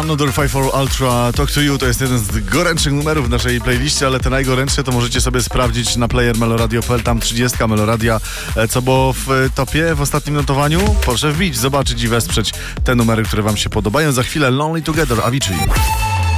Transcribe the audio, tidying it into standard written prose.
Another 5-4 Ultra Talk to You to jest jeden z gorętszych numerów w naszej playliście, ale te najgorętsze to możecie sobie sprawdzić na player meloradio.pl, tam 30 Meloradia, co było w topie w ostatnim notowaniu. Proszę wbić, zobaczyć i wesprzeć te numery, które wam się podobają. Za chwilę Lonely Together, Avicii.